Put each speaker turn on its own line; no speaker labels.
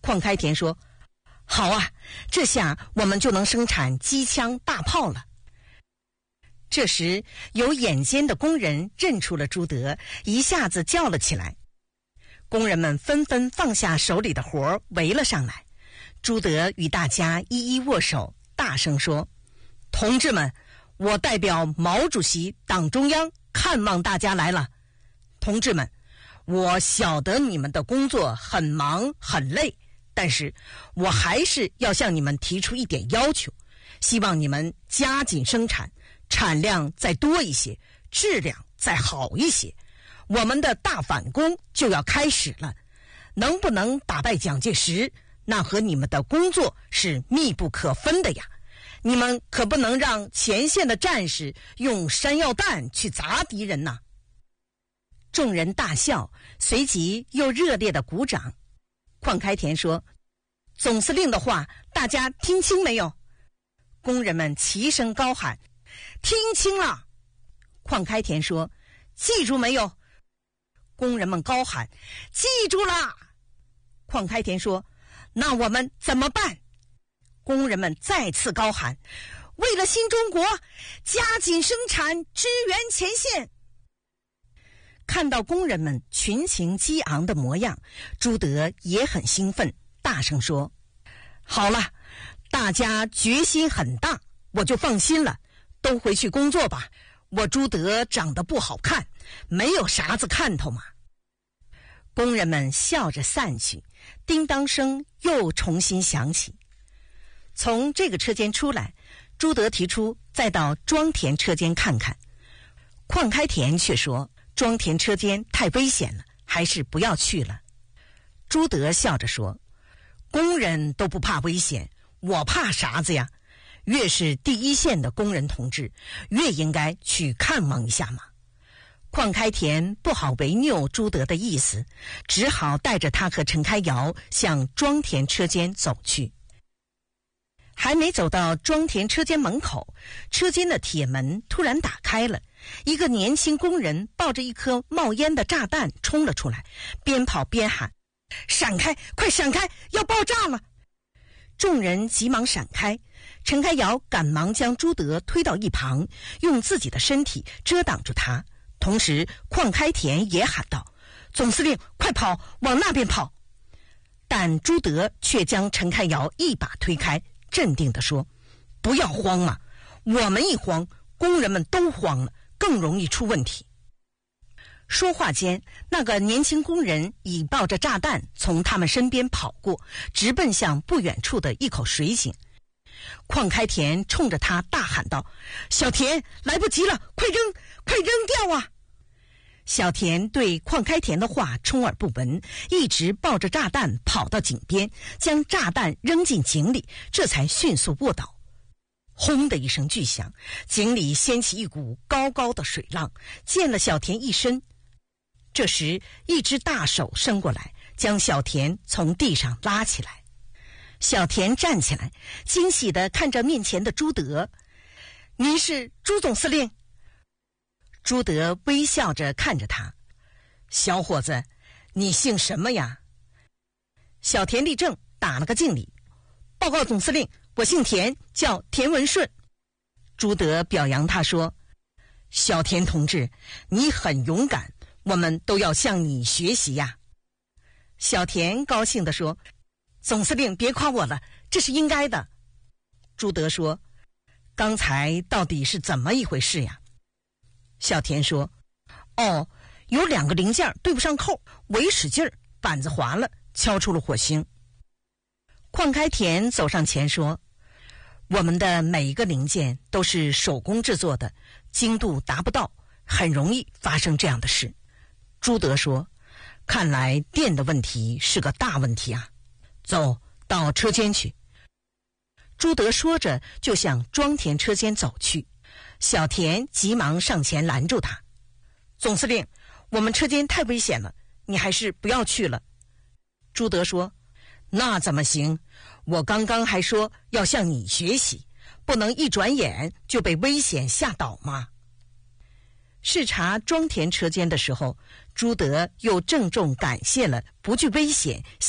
邝开田说：“好啊，这下我们就能生产机枪大炮了。”这时，有眼尖的工人认出了朱德，一下子叫了起来。工人们纷纷放下手里的活，围了上来。朱德与大家一一握手，大声说：“同志们，我代表毛主席、党中央看望大家来了。同志们，我晓得你们的工作很忙很累，但是我还是要向你们提出一点要求，希望你们加紧生产，产量再多一些，质量再好一些。我们的大反攻就要开始了，能不能打败蒋介石，那和你们的工作是密不可分的呀。你们可不能让前线的战士用山药弹去砸敌人呐。”众人大笑，随即又热烈的鼓掌。邝开田说：“总司令的话，大家听清没有？”工人们齐声高喊：“听清了！”邝开田说：“记住没有？”工人们高喊：“记住了！”邝开田说：“那我们怎么办？”工人们再次高喊：“为了新中国，加紧生产，支援前线！”看到工人们群情激昂的模样，朱德也很兴奋，大声说：“好了，大家决心很大，我就放心了，都回去工作吧。我朱德长得不好看，没有啥子看头嘛。”工人们笑着散去，叮当声又重新响起。从这个车间出来，朱德提出再到庄田车间看看。邝开田却说：“庄田车间太危险了，还是不要去了。”朱德笑着说：“工人都不怕危险，我怕啥子呀？越是第一线的工人同志，越应该去看望一下嘛。”邝开田不好违拗朱德的意思，只好带着他和陈开尧向庄田车间走去。还没走到庄田车间门口，车间的铁门突然打开了，一个年轻工人抱着一颗冒烟的炸弹冲了出来，边跑边喊：“闪开，快闪开，要爆炸了！”众人急忙闪开，陈开尧赶忙将朱德推到一旁，用自己的身体遮挡住他。同时邝开田也喊道：“总司令，快跑，往那边跑！”但朱德却将陈开尧一把推开，镇定地说：“不要慌嘛，我们一慌，工人们都慌了，更容易出问题。”说话间，那个年轻工人已抱着炸弹从他们身边跑过，直奔向不远处的一口水井。邝开田冲着他大喊道：“小田，来不及了，快扔，快扔掉啊！”小田对邝开田的话充耳不闻，一直抱着炸弹跑到井边，将炸弹扔进井里，这才迅速卧倒。轰的一声巨响，井里掀起一股高高的水浪，溅了小田一身。这时一只大手伸过来，将小田从地上拉起来。小田站起来，惊喜地看着面前的朱德：“您是朱总司令？”朱德微笑着看着他：“小伙子，你姓什么呀？”小田立正，打了个敬礼：“报告总司令，我姓田，叫田文顺。”朱德表扬他说：“小田同志，你很勇敢，我们都要向你学习呀。”小田高兴地说：“总司令别夸我了，这是应该的。”朱德说：“刚才到底是怎么一回事呀？”小田说：“哦，有2个零件对不上扣，我一使劲儿，板子滑了，敲出了火星。”邝开田走上前说：“我们的每一个零件都是手工制作的，精度达不到，很容易发生这样的事。”朱德说：“看来电的问题是个大问题啊，走到车间去。”朱德说着就向庄田车间走去。小田急忙上前拦住他：“总司令，我们车间太危险了，你还是不要去了。”朱德说：“那怎么行？我刚刚还说要向你学习，不能一转眼就被危险吓倒吗？”视察庄田车间的时候，朱德又郑重感谢了不惧危险